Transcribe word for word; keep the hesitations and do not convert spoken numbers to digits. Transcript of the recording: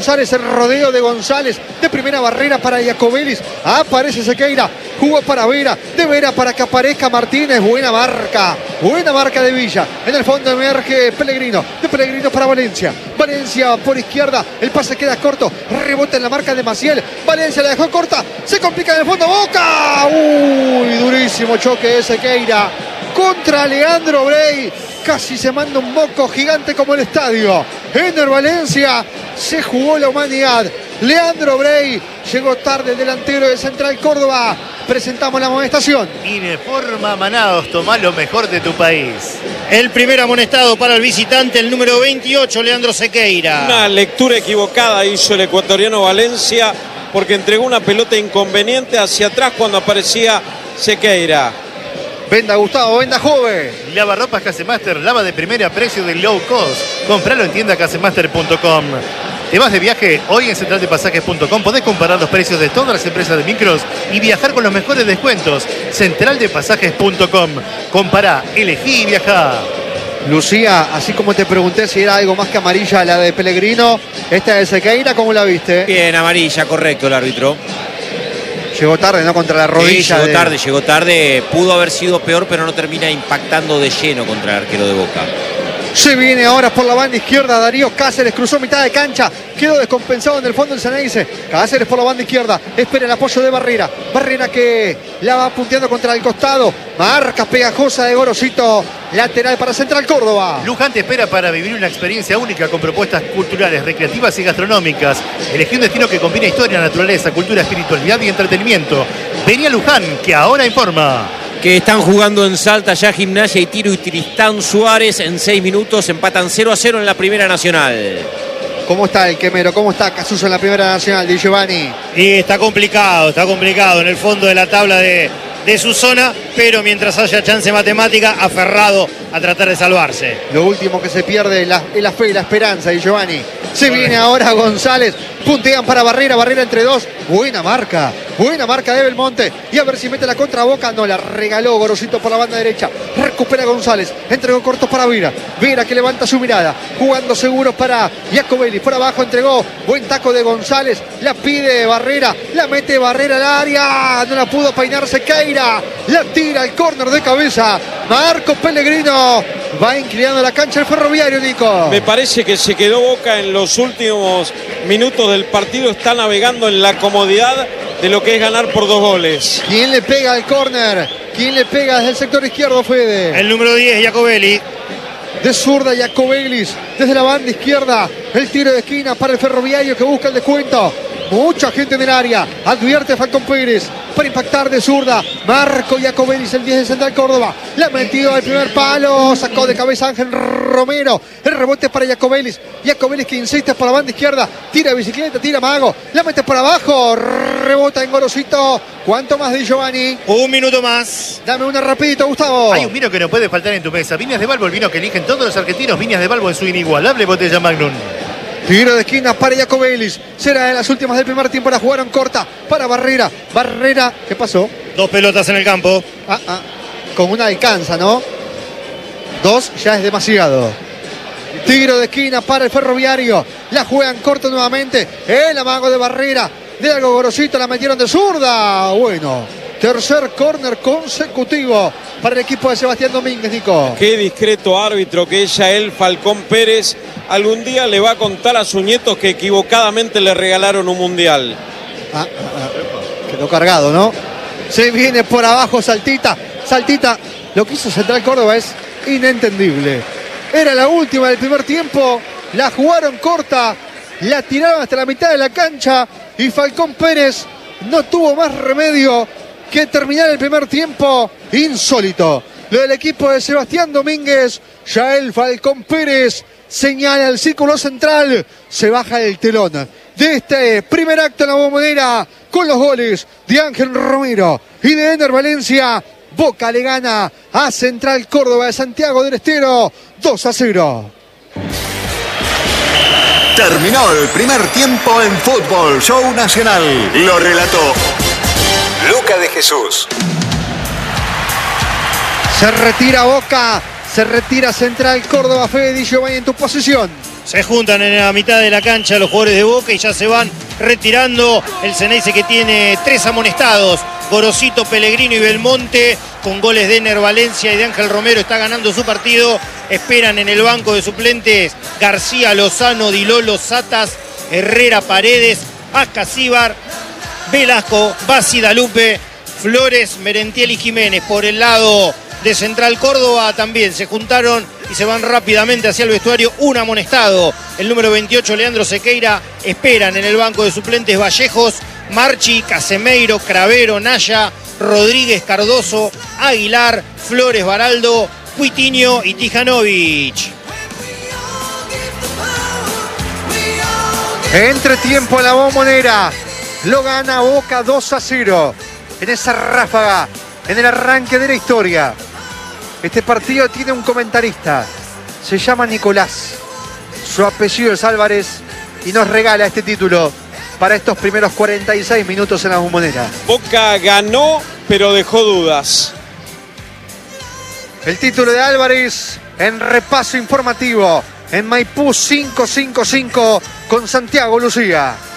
González, el rodeo de González, de primera barrera para Iacobelis, aparece Sequeira, jugó para Vera, de Vera para que aparezca Martínez, buena marca, buena marca de Villa, en el fondo emerge Pellegrino, de Pellegrino para Valencia, Valencia por izquierda, el pase queda corto, rebota en la marca de Maciel, Valencia la dejó corta, se complica en el fondo, Boca, uy, durísimo choque de Sequeira, contra Leandro Brey, casi se manda un moco gigante como el estadio. Ener Valencia, se jugó la humanidad. Leandro Brey llegó tarde, el delantero de Central Córdoba. Presentamos la amonestación. Ineforma Manaos, tomá lo mejor de tu país. El primer amonestado para el visitante, el número veintiocho, Leandro Sequeira. Una lectura equivocada hizo el ecuatoriano Valencia porque entregó una pelota inconveniente hacia atrás cuando aparecía Sequeira. Venda Gustavo, venda joven. Lavarropas Casemaster, lava de primera, precio de low cost. Compralo en tienda casemaster punto com. ¿Te vas de viaje? Hoy en central de pasajes punto com podés comparar los precios de todas las empresas de micros y viajar con los mejores descuentos. central de pasajes punto com. Compará, elegí y viajá. Lucía, así como te pregunté si era algo más que amarilla la de Pellegrino, esta de Sequeira, ¿cómo la viste? Bien, amarilla, correcto el árbitro. Llegó tarde, ¿no? Contra la rodilla. Sí, llegó de... tarde, llegó tarde. Pudo haber sido peor, pero no termina impactando de lleno contra el arquero de Boca. Se viene ahora por la banda izquierda Darío Cáceres, cruzó mitad de cancha, quedó descompensado en el fondo del Ceneice. Cáceres por la banda izquierda, espera el apoyo de Barrera. Barrera que la va punteando contra el costado. Marca pegajosa de Gorosito, lateral para Central Córdoba. Luján te espera para vivir una experiencia única con propuestas culturales, recreativas y gastronómicas. Elegí un destino que combina historia, naturaleza, cultura, espiritualidad y entretenimiento. Vení a Luján, que ahora informa. Que están jugando en Salta ya Gimnasia y Tiro y Tristán Suárez. En seis minutos empatan cero a cero en la Primera Nacional. ¿Cómo está el Quemero? ¿Cómo está Casuso en la Primera Nacional, Di Giovanni? Y está complicado, está complicado en el fondo de la tabla de, de su zona, pero mientras haya chance matemática, aferrado a tratar de salvarse. Lo último que se pierde es la, es la fe y la esperanza, Di Giovanni. Se viene ahora González, puntean para Barrera, Barrera entre dos, buena marca, buena marca de Belmonte, y a ver si mete la contra Boca, no, la regaló Gorosito por la banda derecha, recupera González, entregó cortos para Vera, Vera que levanta su mirada, jugando seguro para Iacobelis, por abajo entregó, buen taco de González, la pide Barrera, la mete Barrera al área, no la pudo peinar Sequeira, la tira al córner de cabeza, Marco Pellegrino, va inclinando la cancha el Ferroviario, Nico. Me parece que se quedó Boca en los últimos minutos del partido, está navegando en la comodidad de lo que es ganar por dos goles. ¿Quién le pega al córner? ¿Quién le pega desde el sector izquierdo, Fede? El número diez, Iacobelis. De zurda, Iacobelis, desde la banda izquierda, el tiro de esquina para el Ferroviario que busca el descuento. Mucha gente en el área, advierte Falcón Pérez para impactar de zurda. Marco Iacobelis, el diez de Central Córdoba, la metió al primer palo, sacó de cabeza Ángel Romero, el rebote para Iacobelis, Iacobelis que insiste por la banda izquierda, tira bicicleta, tira mago, la mete por abajo, rebota en Gorosito. ¿Cuánto más, Di Giovanni? Un minuto más. Dame una rapidito, Gustavo. Hay un vino que no puede faltar en tu mesa. Viñas de Balbo, el vino que eligen todos los argentinos. Viñas de Balbo en su inigualable botella Magnum. Tiro de esquina para Iacobelis. Será de las últimas del primer tiempo. La jugaron corta para Barrera. Barrera, ¿qué pasó? Dos pelotas en el campo. Ah, ah. Con una alcanza, ¿no? Dos ya es demasiado. Tiro de esquina para el Ferroviario. La juegan corto nuevamente. El amago de Barrera. De algo Gorosito, la metieron de zurda. Bueno, tercer córner consecutivo para el equipo de Sebastián Domínguez, Nico. Qué discreto árbitro que es Yael Falcón Pérez. Algún día le va a contar a sus nietos que equivocadamente le regalaron un mundial. Ah, ah, ah. Quedó cargado, ¿no? Se viene por abajo Saltita. Saltita, lo que hizo Central Córdoba es inentendible. Era la última del primer tiempo. La jugaron corta. La tiraron hasta la mitad de la cancha. Y Falcón Pérez no tuvo más remedio que terminar el primer tiempo. Insólito. Lo del equipo de Sebastián Domínguez. Yael Falcón Pérez señala el círculo central. Se baja el telón de este primer acto en la Bombonera con los goles de Ángel Romero y de Ener Valencia. Boca le gana a Central Córdoba de Santiago del Estero dos a cero. Terminó el primer tiempo en Fútbol Show Nacional. Lo relató Luca de Jesús. Se retira Boca, se retira Central Córdoba. Fede Di Giovanni en tu posición. Se juntan en la mitad de la cancha los jugadores de Boca y ya se van retirando. El Ceneice que tiene tres amonestados. Gorosito, Pellegrino y Belmonte, con goles de Ener Valencia y de Ángel Romero, está ganando su partido. Esperan en el banco de suplentes García, Lozano, Dilolo, Satas, Herrera, Paredes, Ascasíbar, Velasco, Bassi, Dalupe, Flores, Merentiel y Jiménez. Por el lado de Central Córdoba también se juntaron y se van rápidamente hacia el vestuario. Un amonestado, el número veintiocho, Leandro Sequeira. Esperan en el banco de suplentes Vallejos, Marchi, Casemeiro, Cravero, Naya, Rodríguez, Cardoso, Aguilar, Flores, Baraldo, Cuitiño y Tijanovic. Entretiempo en la Bombonera. Lo gana Boca dos a cero. En esa ráfaga, en el arranque de la historia. Este partido tiene un comentarista. Se llama Nicolás. Su apellido es Álvarez y nos regala este título para estos primeros cuarenta y seis minutos en la Bombonera. Boca ganó, pero dejó dudas. El título de Álvarez en repaso informativo en Maipú quinientos cincuenta y cinco con Santiago Lucía.